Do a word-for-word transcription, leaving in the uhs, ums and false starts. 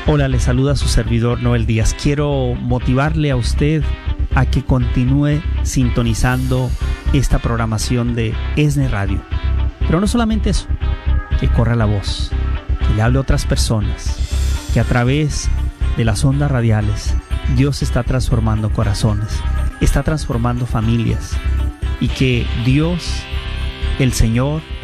Hola, le saluda su servidor Noel Díaz. Quiero motivarle a usted a que continúe sintonizando esta programación de ESNE Radio. Pero no solamente eso, que corra la voz, que le hable a otras personas, que a través de las ondas radiales Dios está transformando corazones, está transformando familias, y que Dios, el Señor,